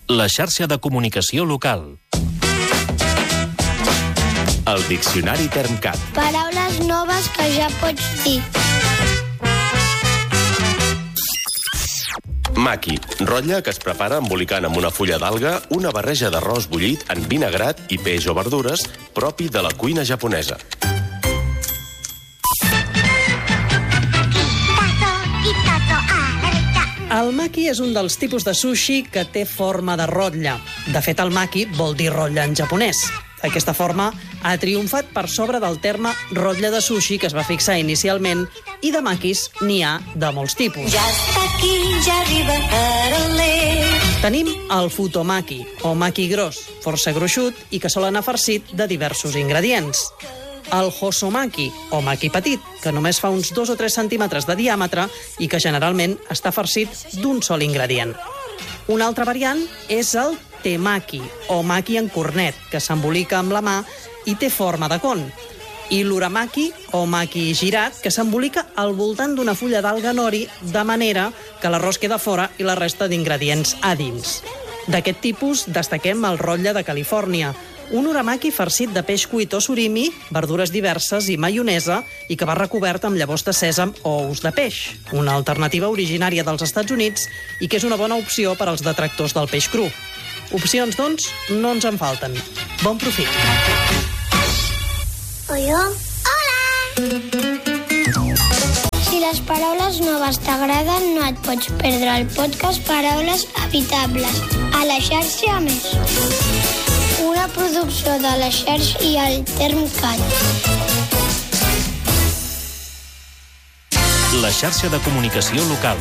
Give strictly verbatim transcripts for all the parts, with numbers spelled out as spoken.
La xarxa de comunicació local. El diccionari Termcat. Paraules noves que ja pots dir. Maqui, rotlle que es prepara embolicant amb una fulla d'alga una barreja d'arròs bullit en vinagrat i peix o verdures propi de la cuina japonesa. El maqui és un dels tipus de sushi que té forma de rotlle. De fet, el maqui vol dir rotlle en japonès. Aquesta forma ha triomfat per sobre del terme rotlle de sushi que es va fixar inicialment i de maquis n'hi ha de molts tipus. Ja està aquí, ja arriba Carolé. Tenim el futomaki, o maqui gros, força gruixut i que sol anar farcit de diversos ingredients. El hosomaki, o maqui petit, que només fa uns dos o tres centímetres de diàmetre i que generalment està farcit d'un sol ingredient. Una altra variant és el temaki, o maqui en cornet, que s'embolica amb la mà i té forma de con. I l'uramaki, o maqui girat, que s'embolica al voltant d'una fulla d'alga nori, de manera que l'arròs queda fora i la resta d'ingredients a dins. D'aquest tipus destaquem el rotlle de Califòrnia, un uramaki farcit de peix cuit o surimi, verdures diverses i maionesa, i que va recobert amb llavors de sèsam o ous de peix, una alternativa originària dels Estats Units i que és una bona opció per als detractors del peix cru. Opcions, doncs, no ens en falten. Bon profit! Hola! Hola! Si les paraules noves t'agraden, no et pots perdre el podcast Paraules Habitables a la xarxa Més. Una producció de la xarxa i el Termcat. La xarxa de comunicació local.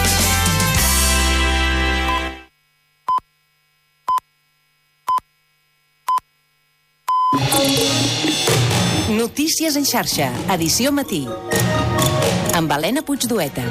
Notícies en xarxa, edició matí. Amb Helena Puigdueta.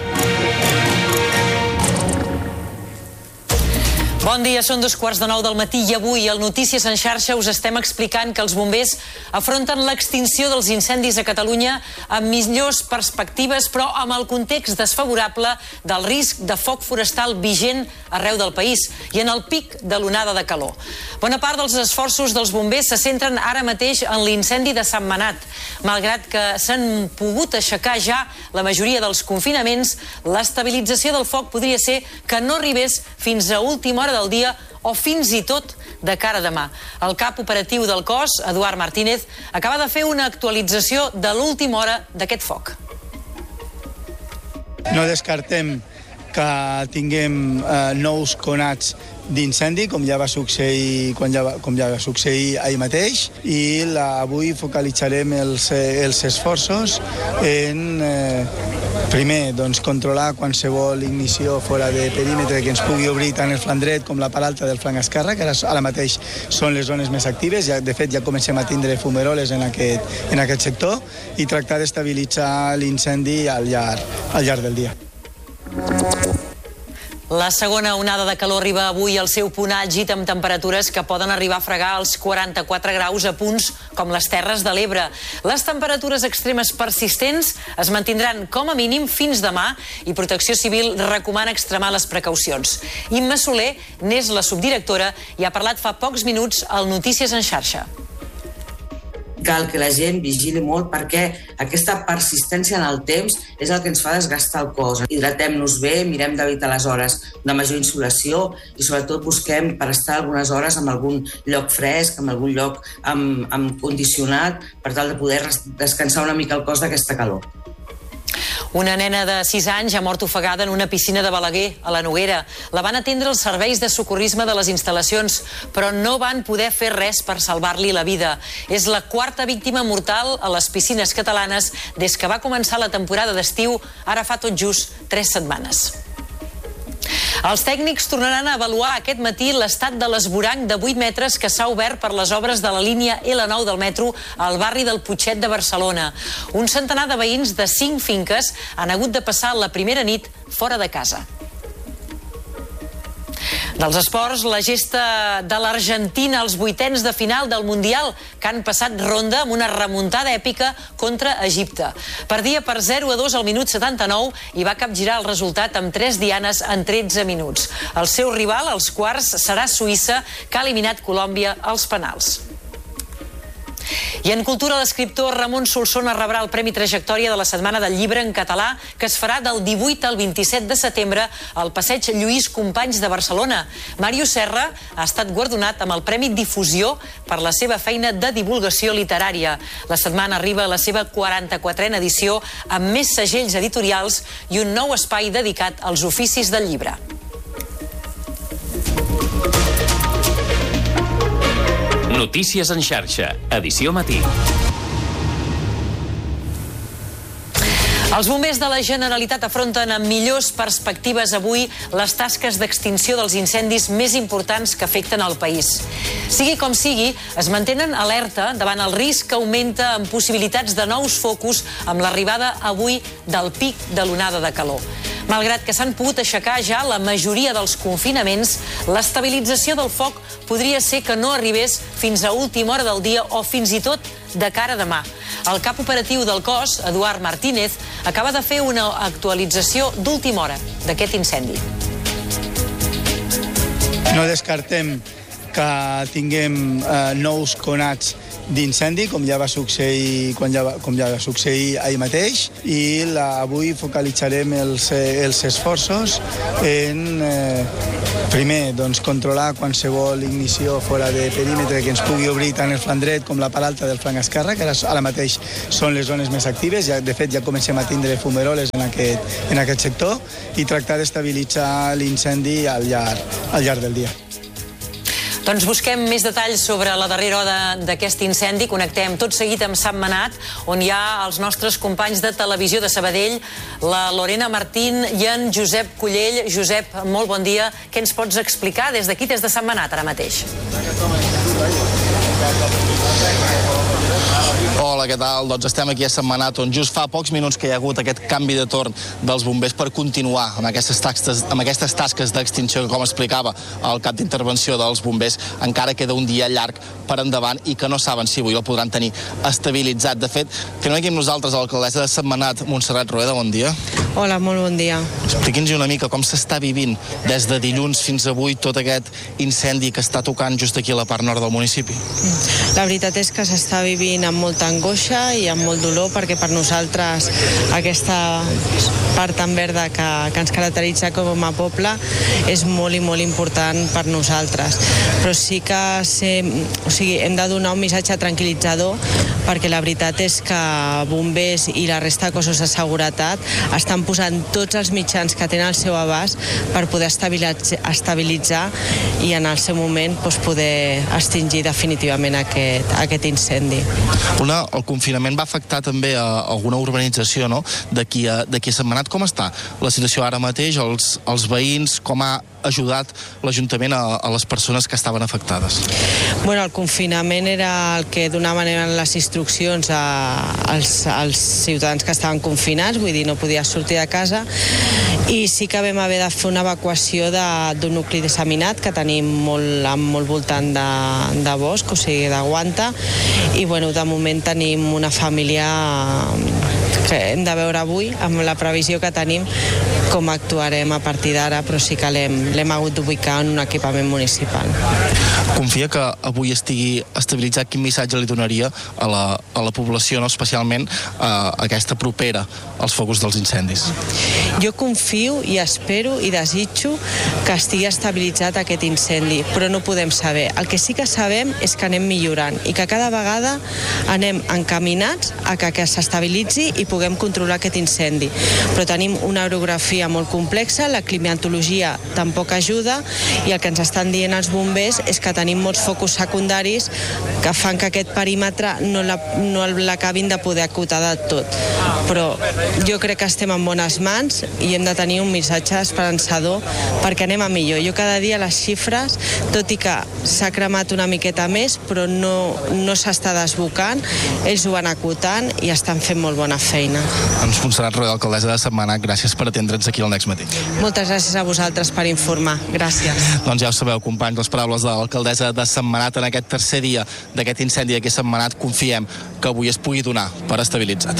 Bon dia, són dos quarts de nou del matí i avui al Notícies en xarxa us estem explicant que els bombers afronten l'extinció dels incendis a Catalunya amb millors perspectives però amb el context desfavorable del risc de foc forestal vigent arreu del país i en el pic de l'onada de calor. Bona part dels esforços dels bombers se centren ara mateix en l'incendi de Sentmenat. Malgrat que s'han pogut aixecar ja la majoria dels confinaments, l'estabilització del foc podria ser que no arribés fins a última hora del dia o fins i tot de cara a demà. El cap operatiu del cos, Eduard Martínez, acaba de fer una actualització de l'última hora d'aquest foc. No descartem que tinguem eh, nous conats d'incendi, com ja va succeir, quan ja va, com ja va succeir ahir mateix, i la, avui focalitzarem els, els esforços en, eh, primer, doncs, controlar qualsevol ignició fora de perímetre que ens pugui obrir tant el flanc dret com la part alta del flanc esquerre, que ara, ara mateix són les zones més actives, ja, de fet ja comencem a tindre fumeroles en aquest, en aquest sector, i tractar d'estabilitzar l'incendi al llarg, al llarg del dia. La segona onada de calor arriba avui al seu punt àlgid amb temperatures que poden arribar a fregar els quaranta-quatre graus a punts com les Terres de l'Ebre. Les temperatures extremes persistents es mantindran com a mínim fins demà i Protecció Civil recomana extremar les precaucions. Imma Soler n'és la subdirectora i ha parlat fa pocs minuts al Notícies en xarxa. Cal que la gent vigili molt perquè aquesta persistència en el temps és el que ens fa desgastar el cos. Hidratem-nos bé, mirem d'evitar les hores de major insolació i sobretot busquem per estar algunes hores en algun lloc fresc, en algun lloc amb, amb condicionat, per tal de poder descansar una mica el cos d'aquesta calor. Una nena de sis anys ha mort ofegada en una piscina de Balaguer, a la Noguera. La van atendre els serveis de socorrisme de les instal·lacions, però no van poder fer res per salvar-li la vida. És la quarta víctima mortal a les piscines catalanes des que va començar la temporada d'estiu, ara fa tot just tres setmanes. Els tècnics tornaran a avaluar aquest matí l'estat de l'esvoranc de vuit metres que s'ha obert per les obres de la línia L nou del metro al barri del Putxet de Barcelona. Un centenar de veïns de cinc finques han hagut de passar la primera nit fora de casa. Dels esports, la gesta de l'Argentina als vuitens de final del Mundial, que han passat ronda amb una remuntada èpica contra Egipte. Perdia per zero a dos al minut setanta-nou i va capgirar el resultat amb tres dianes en tretze minuts. El seu rival, als quarts, serà Suïssa, que ha eliminat Colòmbia als penals. I en cultura, l'escriptor Ramon Solsona rebrà el Premi Trajectòria de la Setmana del Llibre en Català, que es farà del divuit al vint-i-set de setembre al Passeig Lluís Companys de Barcelona. Màrius Serra ha estat guardonat amb el Premi Difusió per la seva feina de divulgació literària. La setmana arriba a la seva quaranta-quatrena edició amb més segells editorials i un nou espai dedicat als oficis del llibre. Notícies en xarxa, edició matí. Els bombers de la Generalitat afronten amb millors perspectives avui les tasques d'extinció dels incendis més importants que afecten el país. Sigui com sigui, es mantenen alerta davant el risc que augmenta amb possibilitats de nous focus amb l'arribada avui del pic de l'onada de calor. Malgrat que s'han pogut aixecar ja la majoria dels confinaments, l'estabilització del foc podria ser que no arribés fins a última hora del dia o fins i tot de cara a demà. El cap operatiu del cos, Eduard Martínez, acaba de fer una actualització d'última hora d'aquest incendi. No descartem que tinguem eh, nous conats d'incendi, com ja va succeir, quan ja va, com ja va succeir ahir mateix, i la, avui focalitzarem els, els esforços en, eh, primer, doncs, controlar qualsevol ignició fora de perímetre que ens pugui obrir tant el flanc dret com la part alta del flanc esquerre, que ara, ara mateix són les zones més actives. Ja, de fet, ja comencem a tindre fumeroles en aquest, en aquest sector, i tractar d'estabilitzar l'incendi al llarg, al llarg del dia. Doncs busquem més detalls sobre la darrera hora d'aquest incendi. Connectem tot seguit amb Sentmenat, on hi ha els nostres companys de Televisió de Sabadell, la Lorena Martín i en Josep Cullell. Josep, molt bon dia. Què ens pots explicar des d'aquí, des de Sentmenat, ara mateix? Hola, què tal? Doncs estem aquí a Sentmenat, on just fa pocs minuts que hi ha hagut aquest canvi de torn dels bombers per continuar amb aquestes tasques, amb aquestes tasques d'extinció, que, com explicava el cap d'intervenció dels bombers, encara queda un dia llarg per endavant i que no saben si avui el podran tenir estabilitzat. De fet, tenim aquí amb nosaltres l'alcaldessa de Sentmenat, Montserrat Rueda. Bon dia. Hola, molt bon dia. Expliqui'ns una mica com s'està vivint des de dilluns fins avui tot aquest incendi que està tocant just aquí a la part nord del municipi. La veritat és que s'està vivint amb molta angoixa i amb molt dolor, perquè per nosaltres aquesta part tan verda que, que ens caracteritza com a poble és molt i molt important per nosaltres. Però sí que sé, o sigui, hem de donar un missatge tranquil·litzador, perquè la veritat és que bombers i la resta de cossos de seguretat estan posant tots els mitjans que tenen al seu abast per poder estabilitzar, estabilitzar i en el seu moment doncs, poder extingir definitivament aquest, aquest incendi. Una, el confinament va afectar també a alguna urbanització, no?, d'aquí a, d'aquí a Sentmenat. Com està la situació ara mateix, els, els veïns, com ha ajudat l'Ajuntament a, a les persones que estaven afectades? Bueno, el confinament era el que donaven les instruccions a, als, als ciutadans que estaven confinats, vull dir, no podia sortir de casa, i sí que vam haver de fer una evacuació d'un nucli disseminat que tenim molt, molt voltant de, de bosc, o sigui, de Guanta, i bueno, de moment tenim una família que hem de veure avui, amb la previsió que tenim, com actuarem a partir d'ara, però sí que l'hem hagut d'ubicar en un equipament municipal. Confia que avui estigui estabilitzat? Quin missatge li donaria a la, a la població, no? Especialment a aquesta propera als focus dels incendis? Jo confio i espero i desitjo que estigui estabilitzat aquest incendi, però no podem saber. El que sí que sabem és que anem millorant i que cada vegada anem encaminats a que, que s'estabilitzi i puguem controlar aquest incendi. Però tenim una orografia molt complexa, la climatologia tampoc ajuda, i el que ens estan dient els bombers és que tenim molts focus secundaris que fan que aquest perímetre no l'acabin no de poder acotar de tot. Però jo crec que estem en bones mans i hem de tenir un missatge esperançador perquè anem a millor. Jo cada dia les xifres, tot i que s'ha cremat una miqueta més, però no, no s'està desbocant, ells ho van acotant i estan fent molt bona feina. feina. Doncs Montserrat Rueda, alcaldessa de Sentmenat, gràcies per atendre'ns aquí al Next Matí. Moltes gràcies a vosaltres per informar. Gràcies. Doncs ja ho sabeu, companys, les paraules de l'alcaldessa de Sentmenat en aquest tercer dia d'aquest incendi aquí a Sentmenat. Confiem que avui es pugui donar per estabilitzat.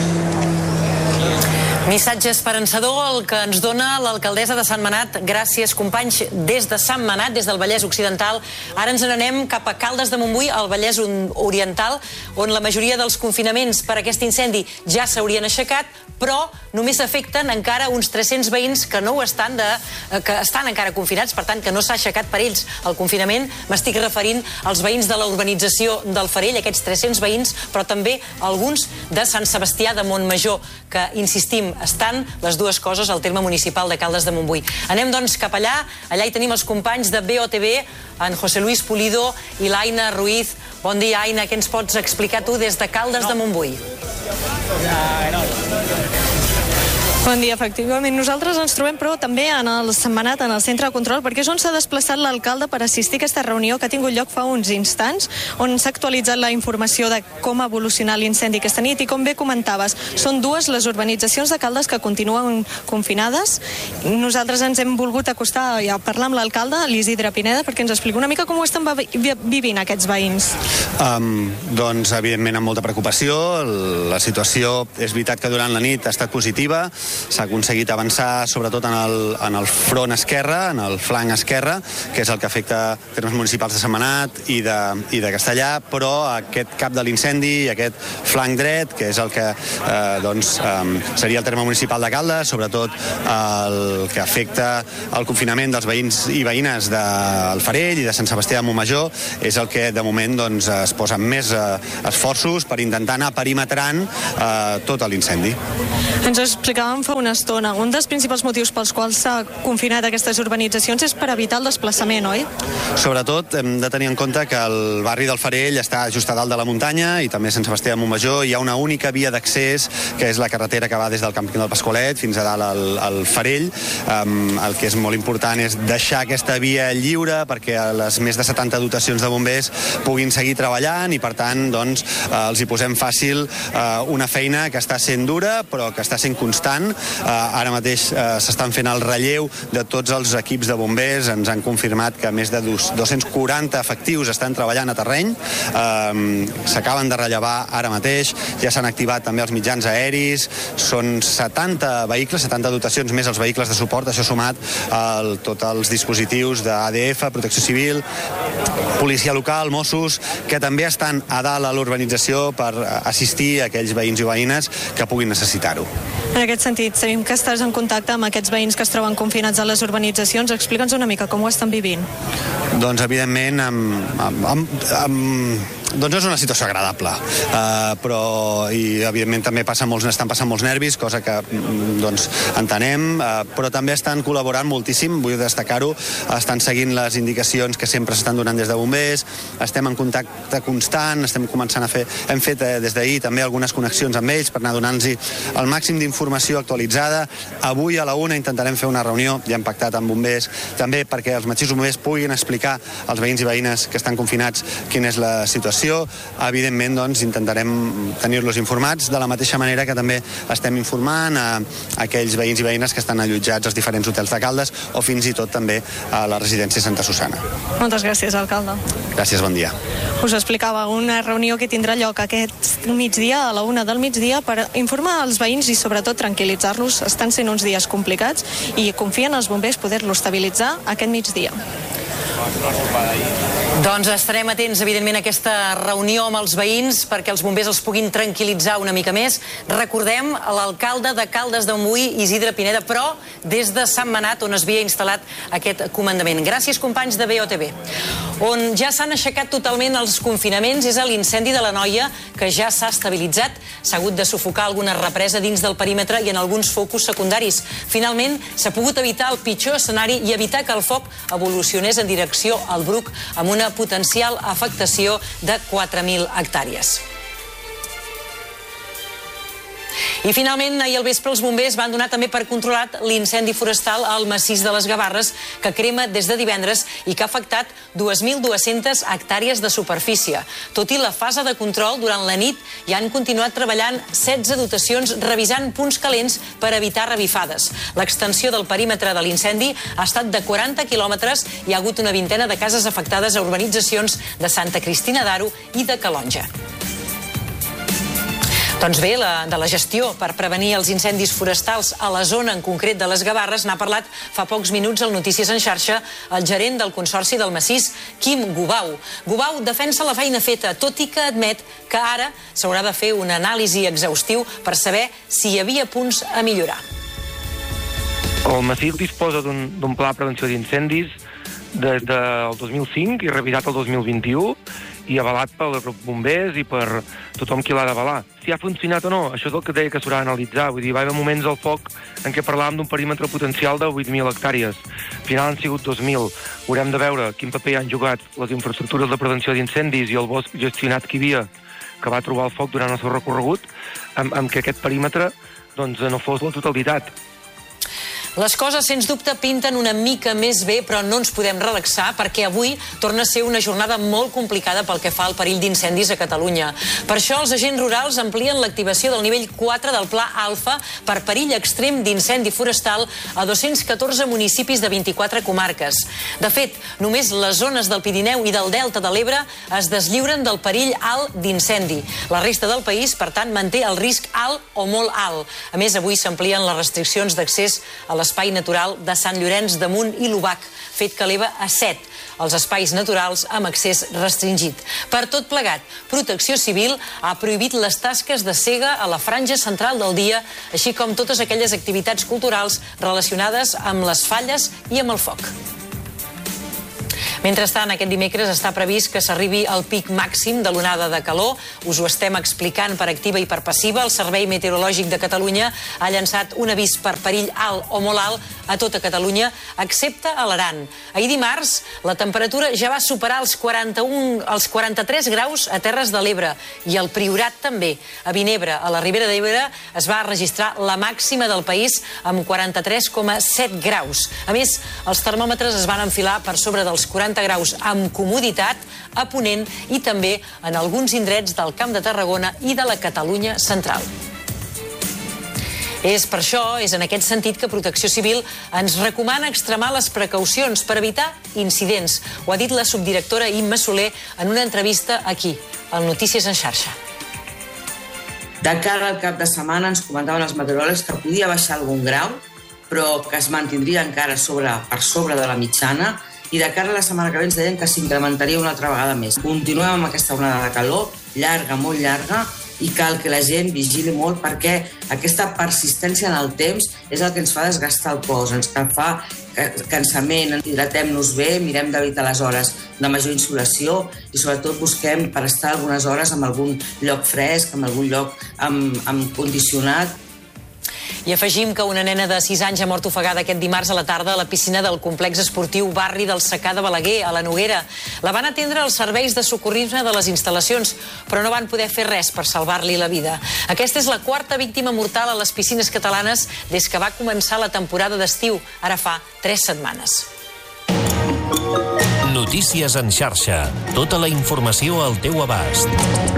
Missatge esperançador el que ens dona l'alcaldessa de Sentmenat. Gràcies, companys, des de Sentmenat, des del Vallès Occidental. Ara ens n'anem cap a Caldes de Montbui, al Vallès Oriental, on la majoria dels confinaments per aquest incendi ja s'haurien aixecat, però només afecten encara uns tres-cents veïns que no ho estan, de, que estan encara confinats, per tant, que no s'ha aixecat per ells el confinament. M'estic referint als veïns de la urbanització del Farell, aquests tres-cents veïns, però també alguns de Sant Sebastià de Montmajor, que, insistim, estan les dues coses al terme municipal de Caldes de Montbui. Anem, doncs, cap allà. Allà hi tenim els companys de B O T V, en José Luis Pulido i l'Aina Ruiz. Bon dia, Aina. Què ens pots explicar tu des de Caldes de Montbui? Bon dia, efectivament. Nosaltres ens trobem, però, també en el Sentmenat, en el centre de control, perquè és on s'ha desplaçat l'alcalde per assistir a aquesta reunió que ha tingut lloc fa uns instants, on s'ha actualitzat la informació de com ha evolucionat l'incendi aquesta nit. I com bé comentaves, són dues les urbanitzacions de Caldes que continuen confinades. Nosaltres ens hem volgut acostar a parlar amb l'alcalde, l'Isidre Pineda, perquè ens expliqui una mica com ho estan vivint aquests veïns. Um, doncs, evidentment, amb molta preocupació. La situació, és veritat que durant la nit ha estat positiva. S'ha aconseguit avançar sobretot en el, en el front esquerre, en el flanc esquerre, que és el que afecta termes municipals de Sentmenat i de, i de Castellà, però aquest cap de l'incendi i aquest flanc dret, que és el que eh, doncs, eh, seria el terme municipal de Caldes, sobretot el que afecta el confinament dels veïns i veïnes del Farell i de Sant Sebastià de Montmajor, és el que de moment doncs, es posen més eh, esforços per intentar anar perimetrant eh, tot l'incendi. Ens explicàvem fa una estona. Un dels principals motius pels quals s'ha confinat aquestes urbanitzacions és per evitar el desplaçament, oi? Sobretot hem de tenir en compte que el barri del Farell està just a dalt de la muntanya i també a Sant Sebastià de Montmajor hi ha una única via d'accés, que és la carretera que va des del càmping del Pasqualet fins a dalt al, al Farell. Um, el que és molt important és deixar aquesta via lliure perquè les més de setanta dotacions de bombers puguin seguir treballant i, per tant, doncs, eh, els hi posem fàcil eh, una feina que està sent dura però que està sent constant. Uh, ara mateix uh, s'estan fent el relleu de tots els equips de bombers. Ens han confirmat que més de dos-cents quaranta efectius estan treballant a terreny. Uh, s'acaben de rellevar ara mateix. Ja s'han activat també els mitjans aeris. Són setanta vehicles, setanta dotacions més els vehicles de suport. Això sumat a tots els dispositius d'A D F, Protecció Civil, Policia Local, Mossos, que també estan a dalt a l'urbanització per assistir a aquells veïns i veïnes que puguin necessitar-ho. En aquest sentit, sabem que estàs en contacte amb aquests veïns que es troben confinats a les urbanitzacions. Explica'ns una mica com ho estan vivint. Doncs, evidentment, amb, amb, amb, amb doncs no és una situació agradable, uh, però i evidentment també passa molts, estan passant molts nervis, cosa que doncs entenem, uh, però també estan col·laborant moltíssim, vull destacar-ho, estan seguint les indicacions que sempre s'estan donant des de bombers, estem en contacte constant, estem començant a fer, hem fet eh, des d'ahir també algunes connexions amb ells per anar donant-los el màxim d'informació actualitzada. Avui a la una intentarem fer una reunió, ja hem pactat amb bombers, també perquè els mateixos bombers puguin explicar als veïns i veïnes que estan confinats quina és la situació. Evidentment, doncs, intentarem tenir-los informats de la mateixa manera que també estem informant a, a aquells veïns i veïnes que estan allotjats als diferents hotels de Caldes o fins i tot també a la residència Santa Susana. Moltes gràcies, alcalde. Gràcies, bon dia. Us explicava una reunió que tindrà lloc aquest migdia, a la una del migdia, per informar als veïns i sobretot tranquil·litzar-los. Estan sent uns dies complicats i confien els bombers poder-los estabilitzar aquest migdia. Doncs estarem atents, evidentment, a aquesta reunió amb els veïns perquè els bombers els puguin tranquil·litzar una mica més. Recordem l'alcalde de Caldes de Montbui, Isidre Pineda, però des de Sentmenat, on es havia instal·lat aquest comandament. Gràcies, companys de B O T V. On ja s'han aixecat totalment els confinaments és a l'incendi de la Noia, que ja s'ha estabilitzat. S'ha hagut de sufocar alguna represa dins del perímetre i en alguns focus secundaris. Finalment, s'ha pogut evitar el pitjor escenari i evitar que el foc evolucionés en direcció al Bruc amb una potencial afectació de quatre mil hectàrees. I finalment, ahir al vespre els bombers van donar també per controlat l'incendi forestal al massís de les Gavarres, que crema des de divendres i que ha afectat dues mil dues-centes hectàrees de superfície. Tot i la fase de control, durant la nit hi han continuat treballant setze dotacions revisant punts calents per evitar revifades. L'extensió del perímetre de l'incendi ha estat de quaranta quilòmetres i hi ha hagut una vintena de cases afectades a urbanitzacions de Santa Cristina d'Aro i de Calonja. Doncs bé, la, de la gestió per prevenir els incendis forestals a la zona en concret de les Gavarres n'ha parlat fa pocs minuts al Notícies en xarxa el gerent del Consorci del Massís, Quim Gubau. Gubau defensa la feina feta, tot i que admet que ara s'haurà de fer una anàlisi exhaustiu per saber si hi havia punts a millorar. El Massís disposa d'un pla de prevenció d'incendis des del dos mil cinc i revisat el dos mil vint-i-u i avalat pels bombers i per tothom qui l'ha d'avalar. Si ha funcionat o no, això és el que deia que s'haurà d'analitzar. Vull dir, va haver moments al foc en què parlàvem d'un perímetre potencial de vuit mil hectàrees. Al final han sigut dos mil. Haurem de veure quin paper han jugat les infraestructures de prevenció d'incendis i el bosc gestionat que hi havia, que va trobar el foc durant el seu recorregut, amb, amb que aquest perímetre doncs, no fos la totalitat. Les coses, sens dubte, pinten una mica més bé, però no ens podem relaxar perquè avui torna a ser una jornada molt complicada pel que fa al perill d'incendis a Catalunya. Per això els agents rurals amplien l'activació del nivell quatre del Pla Alfa per perill extrem d'incendi forestal a dos-cents catorze municipis de vint-i-quatre comarques. De fet, només les zones del Pirineu i del Delta de l'Ebre es deslliuren del perill alt d'incendi. La resta del país, per tant, manté el risc alt o molt alt. A més, avui s'amplien les restriccions d'accés a les l'espai natural de Sant Llorenç de Munt i l'Ubac, fet que eleva a set els espais naturals amb accés restringit. Per tot plegat, Protecció Civil ha prohibit les tasques de cega a la franja central del dia, així com totes aquelles activitats culturals relacionades amb les falles i amb el foc. Mentrestant, aquest dimecres està previst que s'arribi al pic màxim de l'onada de calor. Us ho estem explicant per activa i per passiva. El Servei Meteorològic de Catalunya ha llançat un avís per perill alt o molt alt a tota Catalunya, excepte a l'Aran. Ahir dimarts, la temperatura ja va superar els quaranta-un, els quaranta-tres graus a Terres de l'Ebre i al Priorat també. A Vinebre, a la Ribera d'Ebre, es va registrar la màxima del país amb quaranta-tres coma set graus. A més, els termòmetres es van enfilar per sobre dels quaranta graus amb comoditat a Ponent i també en alguns indrets del Camp de Tarragona i de la Catalunya central. És per això, és en aquest sentit que Protecció Civil ens recomana extremar les precaucions per evitar incidents. Ho ha dit la subdirectora Imma Soler en una entrevista aquí, al Notícies en xarxa. De cara al cap de setmana ens comentaven els meteoròlegs que podia baixar algun grau, però que es mantindria encara sobre, per sobre de la mitjana, i de cara a la setmana que ve ens deien que s'incrementaria una altra vegada més. Continuem amb aquesta onada de calor, llarga, molt llarga, i cal que la gent vigili molt perquè aquesta persistència en el temps és el que ens fa desgastar el cos, ens fa cansament, hidratem-nos bé, mirem d'evitar les hores de major insolació i sobretot busquem per estar algunes hores en algun lloc fresc, en algun lloc amb, amb condicionat. I afegim que una nena de sis anys ha mort ofegada aquest dimarts a la tarda a la piscina del complex esportiu Barri del Secà de Balaguer, a la Noguera. La van atendre els serveis de socorrisme de les instal·lacions, però no van poder fer res per salvar-li la vida. Aquesta és la quarta víctima mortal a les piscines catalanes des que va començar la temporada d'estiu, ara fa tres setmanes. Notícies en xarxa. Tota la informació al teu abast.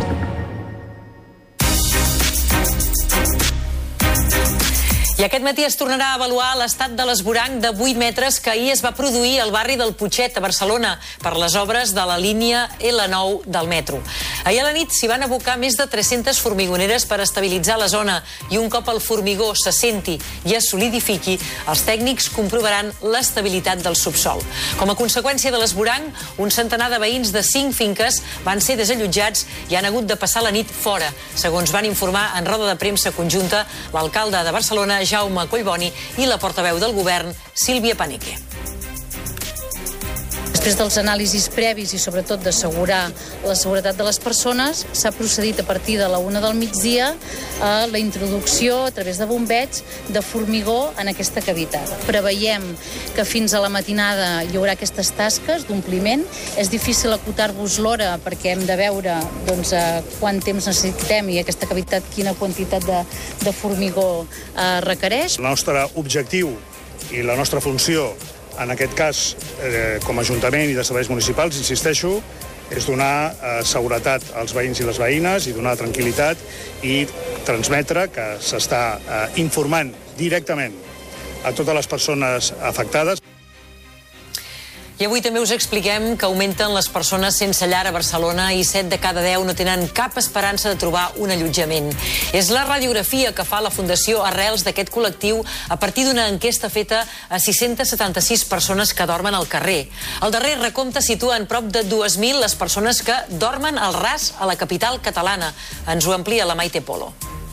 I aquest matí es tornarà a avaluar l'estat de l'esvoranc de vuit metres que ahir es va produir al barri del Putxet, a Barcelona, per les obres de la línia L nou del metro. Ahir a la nit s'hi van abocar més de tres-centes formigoneres per estabilitzar la zona i un cop el formigó s'assenti i es solidifiqui, els tècnics comprovaran l'estabilitat del subsol. Com a conseqüència de l'esvoranc, un centenar de veïns de cinc finques van ser desallotjats i han hagut de passar la nit fora, segons van informar en roda de premsa conjunta l'alcalde de Barcelona, Jaume Collboni, i la portaveu del govern, Sílvia Paneque. Després dels anàlisis previs i sobretot d'assegurar la seguretat de les persones, s'ha procedit a partir de la una del migdia a la introducció a través de bombeig de formigó en aquesta cavitat. Preveiem que fins a la matinada hi haurà aquestes tasques d'ompliment. És difícil acotar-vos l'hora perquè hem de veure doncs, quant temps necessitem i aquesta cavitat quina quantitat de, de formigó eh, requereix. El nostre objectiu i la nostra funció, en aquest cas, eh, com a Ajuntament i de serveis municipals, insisteixo, és donar eh, seguretat als veïns i les veïnes i donar tranquil·litat i transmetre que s'està eh, informant directament a totes les persones afectades. I avui també us expliquem que augmenten les persones sense llar a Barcelona i set de cada deu no tenen cap esperança de trobar un allotjament. És la radiografia que fa la Fundació Arrels d'aquest col·lectiu a partir d'una enquesta feta a sis-centes setanta-sis persones que dormen al carrer. El darrer recompte situa en prop de dues mil les persones que dormen al ras a la capital catalana. Ens ho amplia la Maite Polo.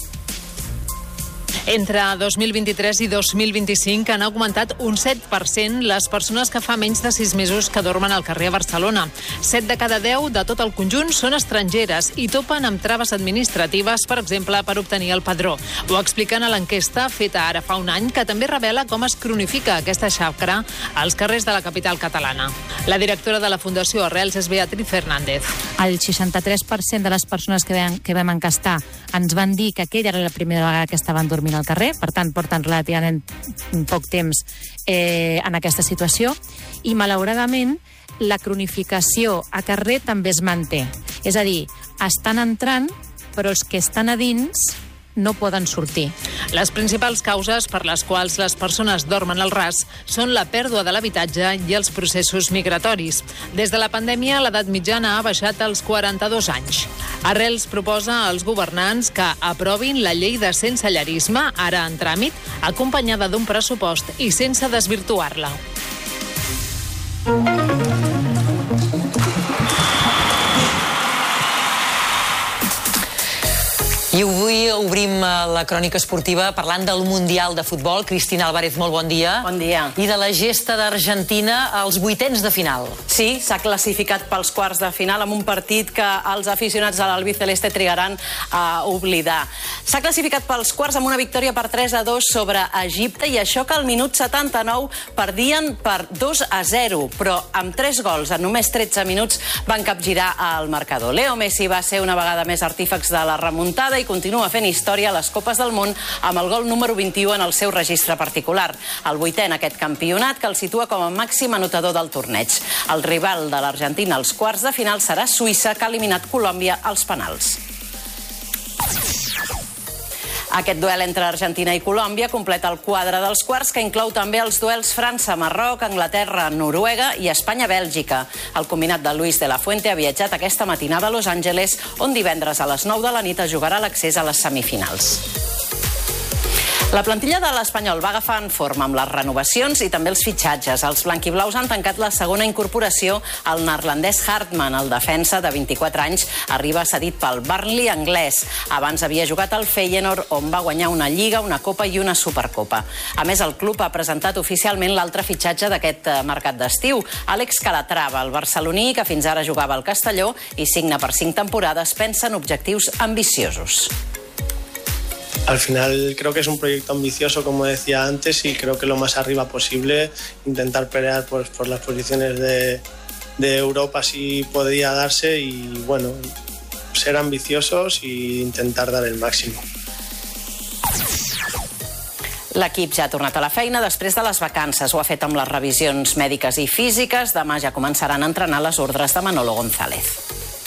Entre dos mil vint-i-tres i dos mil vint-i-cinc han augmentat un set per cent les persones que fa menys de sis mesos que dormen al carrer a Barcelona. set de cada deu de tot el conjunt són estrangeres i topen amb traves administratives, per exemple, per obtenir el padró. Ho expliquen a l'enquesta feta ara fa un any, que també revela com es cronifica aquesta xacra als carrers de la capital catalana. La directora de la Fundació Arrels és Beatriz Fernández. El seixanta-tres per cent de les persones que vam, que vam encastar ens van dir que aquella era la primera vegada que estaven dormint al carrer, per tant, porten relativament poc temps eh, en aquesta situació, i malauradament la cronificació a carrer també es manté. És a dir, estan entrant, però els que estan a dins no poden sortir. Les principals causes per les quals les persones dormen al ras són la pèrdua de l'habitatge i els processos migratoris. Des de la pandèmia, l'edat mitjana ha baixat als quaranta-dos anys. Arrels proposa als governants que aprovin la llei de sensellarisme, ara en tràmit, acompanyada d'un pressupost i sense desvirtuar-la. I avui obrim la crònica esportiva parlant del Mundial de Futbol. Cristina Álvarez, molt bon dia. Bon dia. I de la gesta d'Argentina als vuitens de final. Sí, s'ha classificat pels quarts de final amb un partit que els aficionats de l'albiceleste trigaran a oblidar. S'ha classificat pels quarts amb una victòria per tres a dos sobre Egipte i això que al minut setanta-nou perdien per dos a zero, però amb tres gols en només tretze minuts van capgirar el marcador. Leo Messi va ser una vegada més artífex de la remuntada i continua fent història a les Copes del Món amb el gol número vint-i-u en el seu registre particular. El vuitè en aquest campionat que el situa com a màxim anotador del torneig. El rival de l'Argentina als quarts de final serà Suïssa, que ha eliminat Colòmbia als penals. Aquest duel entre Argentina i Colòmbia completa el quadre dels quarts, que inclou també els duels França-Marroc, Anglaterra-Noruega i Espanya-Bèlgica. El combinat de Luis de la Fuente ha viatjat aquesta matinada a Los Angeles, on divendres a les nou de la nit es jugarà l'accés a les semifinals. La plantilla de l'Espanyol va agafant forma amb les renovacions i també els fitxatges. Els blanquiblaus han tancat la segona incorporació al neerlandès Hartman. El defensa de vint-i-quatre anys arriba cedit pel Burnley anglès. Abans havia jugat al Feyenoord, on va guanyar una Lliga, una Copa i una Supercopa. A més, el club ha presentat oficialment l'altre fitxatge d'aquest mercat d'estiu, Àlex Calatrava, el barceloní, que fins ara jugava al Castelló i signa per cinc temporades, pensa en objectius ambiciosos. Al final creo que es un proyecto ambicioso, como decía antes, y creo que lo más arriba posible, intentar pelear por, por las posiciones de, de Europa si podría darse y, bueno, ser ambiciosos e intentar dar el máximo. L'equip ja ha tornat a la feina després de les vacances. Ho ha fet amb les revisions mèdiques i físiques. Demà ja començaran a entrenar les ordres de Manolo González.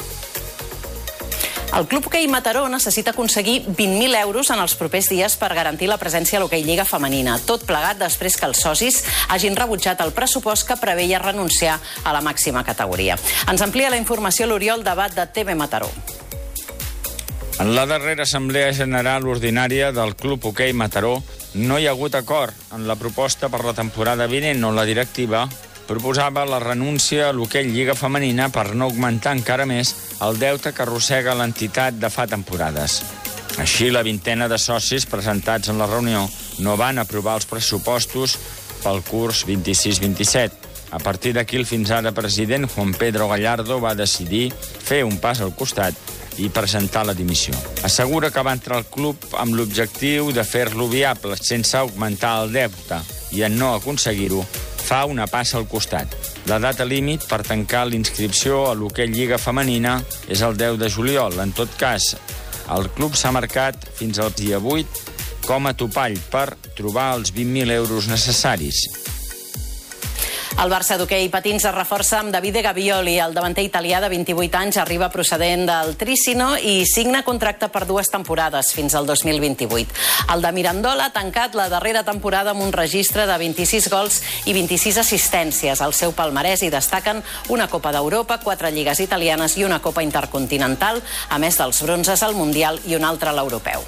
El Club Hoquei Mataró necessita aconseguir vint mil euros en els propers dies per garantir la presència a l'Hoquei Lliga femenina. Tot plegat després que els socis hagin rebutjat el pressupost que preveia renunciar a la màxima categoria. Ens amplia la informació l'Oriol Debat de T V Mataró. En la darrera assemblea general ordinària del Club Hoquei Mataró no hi ha hagut acord en la proposta per la temporada vinent, on la directiva proposava la renúncia a l'Hoquei Lliga femenina per no augmentar encara més el deute que arrossega l'entitat de fa temporades. Així, la vintena de socis presentats en la reunió no van aprovar els pressupostos pel curs vint-i-sis vint-i-set. A partir d'aquí, el fins ara president Juan Pedro Gallardo va decidir fer un pas al costat i presentar la dimissió. Assegura que va entrar al club amb l'objectiu de fer-lo viable sense augmentar el deute i en no aconseguir-ho fa una passa al costat. La data límit per tancar l'inscripció a l'hoquei Lliga Femenina és el deu de juliol. En tot cas, el club s'ha marcat fins al dia vuit com a topall per trobar els vint mil euros necessaris. El Barça d'hoquei patins es reforça amb Davide Gavioli. El davanter italià de vint-i-vuit anys arriba procedent del Trissino i signa contracte per dues temporades, fins al dos mil vint-i-vuit. El de Mirandola ha tancat la darrera temporada amb un registre de vint-i-sis gols i vint-i-sis assistències. Al seu palmarès hi destaquen una Copa d'Europa, quatre lligues italianes i una Copa Intercontinental, a més dels bronzes al Mundial i un altre a l'Europeu.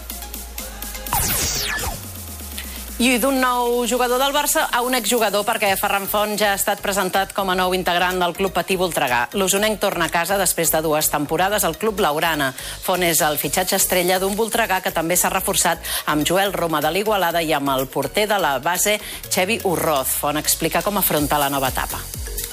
I d'un nou jugador del Barça a un exjugador, perquè Ferran Font ja ha estat presentat com a nou integrant del Club Patí Voltregà. L'usonenc torna a casa després de dues temporades al Club Laurana. Font és el fitxatge estrella d'un Voltregà que també s'ha reforçat amb Joel Roma de l'Igualada i amb el porter de la base, Xevi Urroz. Font explica com afronta la nova etapa.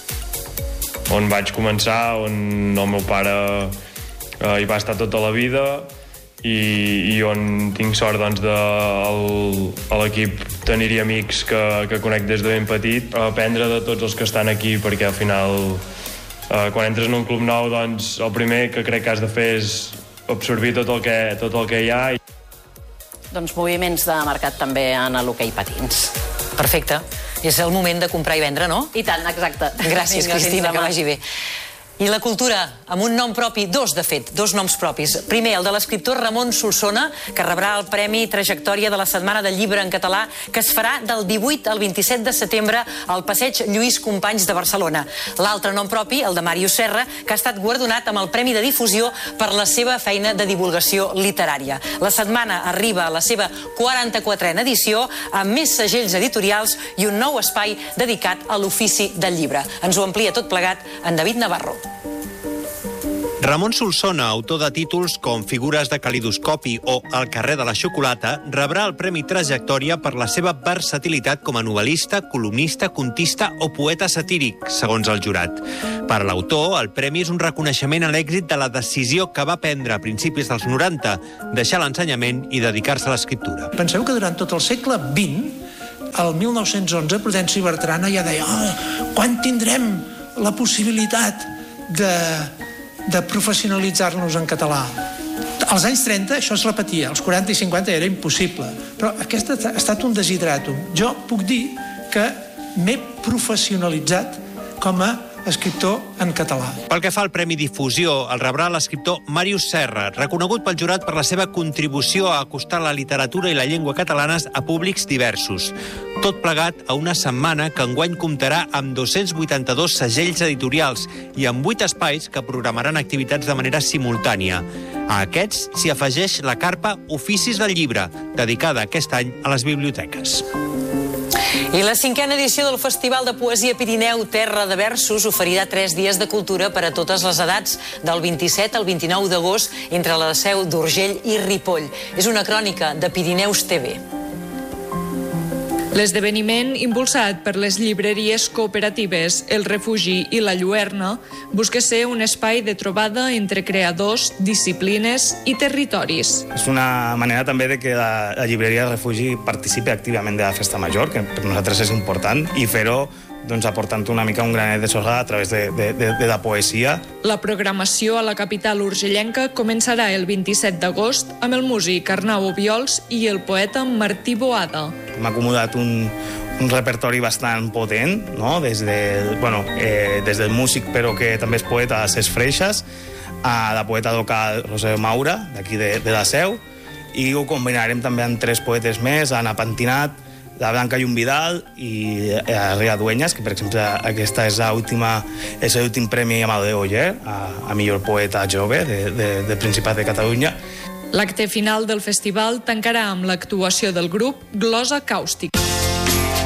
On vaig començar, on el meu pare eh, hi va estar tota la vida, i, i on tinc sort doncs, de el, a l'equip tenir-hi amics que, que conec des de ben petit, aprendre de tots els que estan aquí, perquè al final eh, quan entres en un club nou doncs, el primer que crec que has de fer és absorbir tot el que, tot el que hi ha. Doncs moviments de mercat també en l'hoquei patins. Perfecte. És el moment de comprar i vendre, no? I tant, exacte. Gràcies, Vinga, Cristina, que vagi bé. I la cultura, amb un nom propi, dos de fet, dos noms propis. Primer, el de l'escriptor Ramon Solsona, que rebrà el Premi Trajectòria de la Setmana del Llibre en Català, que es farà del divuit al vint-i-set de setembre al Passeig Lluís Companys de Barcelona. L'altre nom propi, el de Màrius Serra, que ha estat guardonat amb el Premi de Difusió per la seva feina de divulgació literària. La setmana arriba a la seva quaranta-quatrena edició, amb més segells editorials i un nou espai dedicat a l'ofici del llibre. Ens ho amplia tot plegat en David Navarro. Ramon Solsona, autor de títols com Figures de calidoscopi o El carrer de la xocolata, rebrà el Premi Trajectòria per la seva versatilitat com a novel·lista, columnista, contista o poeta satíric, segons el jurat. Per l'autor, el premi és un reconeixement a l'èxit de la decisió que va prendre a principis dels noranta, deixar l'ensenyament i dedicar-se a l'escriptura. Penseu que durant tot el segle vint, el mil nou-cents onze, Prudenci Bertrana ja deia oh, quan tindrem la possibilitat de... de professionalitzar-nos en català. Als anys trenta això es repetia, als quaranta i cinquanta era impossible, però aquest ha estat un desideratum. Jo puc dir que m'he professionalitzat com a escriptor en català. Pel que fa al Premi Difusió, el rebrà l'escriptor Màrius Serra, reconegut pel jurat per la seva contribució a acostar la literatura i la llengua catalanes a públics diversos. Tot plegat a una setmana que enguany comptarà amb dos-cents vuitanta-dos segells editorials i amb vuit espais que programaran activitats de manera simultània. A aquests s'hi afegeix la carpa Oficis del Llibre, dedicada aquest any a les biblioteques. I la cinquena edició del Festival de Poesia Pirineu Terra de Versos oferirà tres dies de cultura per a totes les edats, del vint-i-set al vint-i-nou d'agost, entre la Seu d'Urgell i Ripoll. És una crònica de Pirineus T V. L'esdeveniment, impulsat per les llibreries cooperatives El Refugi i La Lluerna, busca ser un espai de trobada entre creadors, disciplines i territoris. És una manera també de que la, la llibreria El Refugi participi activament de la Festa Major, que per nosaltres és important, i fer-ho doncs, aportant una mica un granet de sorra a través de, de, de, de la poesia. La programació a la capital urgellenca començarà el vint-i-set d'agost amb el músic Arnau Obiols i el poeta Martí Boada. Hem acomodat un, un repertori bastant potent, no? des, de, bueno, eh, des del músic, però que també és poeta, a Ses Freixes, a la poeta local Roser Maura, d'aquí de, de la Seu, i ho combinarem també amb tres poetes més, Anna Pentinat, la Blanca Llum Vidal i la Ria Dueñas, que per exemple aquesta és l'última, és l'últim premi Amadeu Oller, a, a millor poeta jove de, de, de Principat de Catalunya. L'acte final del festival tancarà amb l'actuació del grup Glosa Càustic.